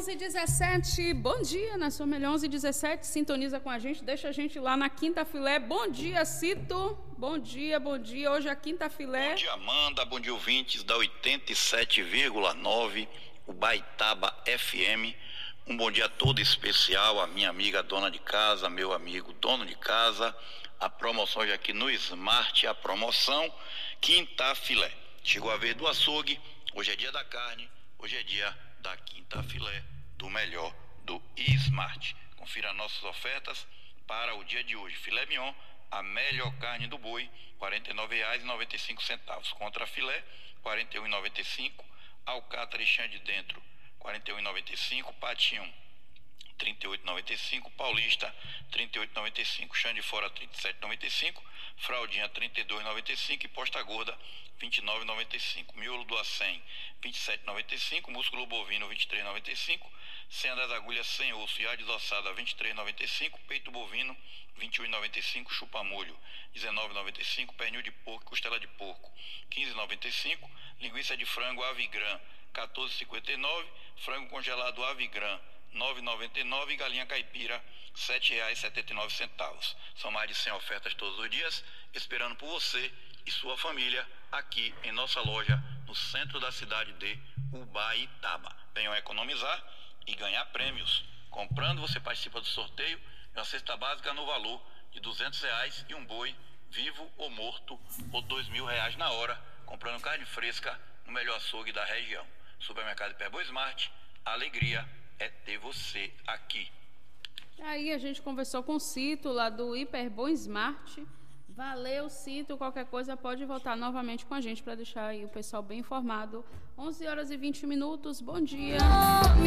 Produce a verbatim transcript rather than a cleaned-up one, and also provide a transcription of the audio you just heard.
onze e dezessete, bom dia, na sua melhor. Onze e dezessete, sintoniza com a gente, deixa a gente lá na Quinta Filé. Bom dia, Cito. Bom dia, bom dia. Hoje é a Quinta Filé. Bom dia, Amanda. Bom dia, ouvintes da oitenta e sete vírgula nove, o Baitaba F M. Um bom dia todo especial à minha amiga dona de casa, meu amigo dono de casa. A promoção hoje aqui no Smart, a promoção Quinta Filé. Chegou a vez do açougue, hoje é dia da carne, hoje é dia da Quinta Filé, do melhor do Smart. Confira nossas ofertas para o dia de hoje. Filé mignon, a melhor carne do boi, quarenta e nove reais e noventa e cinco centavos. Contra filé, quarenta e um reais e noventa e cinco centavos. Alcatra e chã de dentro, quarenta e um reais e noventa e cinco centavos. Patinho, trinta e oito reais e noventa e cinco centavos. Paulista, trinta e oito reais e noventa e cinco centavos. Chã de fora, trinta e sete reais e noventa e cinco centavos. Fraldinha, trinta e dois reais e noventa e cinco centavos. E posta gorda, vinte e nove reais e noventa e cinco centavos. Miolo do acém, vinte e sete reais e noventa e cinco centavos. Músculo bovino, vinte e três reais e noventa e cinco centavos. Senha das agulhas sem osso e a desossada, vinte e três reais e noventa e cinco centavos. Peito bovino, vinte e um reais e noventa e cinco centavos. Chupa molho, dezenove reais e noventa e cinco centavos. Pernil de porco, costela de porco, quinze reais e noventa e cinco centavos. Linguiça de frango Avigran, quatorze reais e cinquenta e nove centavos. Frango congelado Avigran, nove reais e noventa e nove centavos. E galinha caipira, sete reais e setenta e nove centavos. São mais de cem ofertas todos os dias, esperando por você e sua família aqui em nossa loja no centro da cidade de Ubaitaba. Venham economizar e ganhar prêmios. Comprando, você participa do sorteio de uma cesta básica no valor de duzentos reais e um boi vivo ou morto por dois mil reais na hora, comprando carne fresca no melhor açougue da região. Supermercado Hiperboa Smart, a alegria é ter você aqui. Aí a gente conversou com o Cito lá do Hiperboa Smart. Valeu, Cito. Qualquer coisa pode voltar novamente com a gente para deixar aí o pessoal bem informado. onze horas e vinte minutos. Bom dia.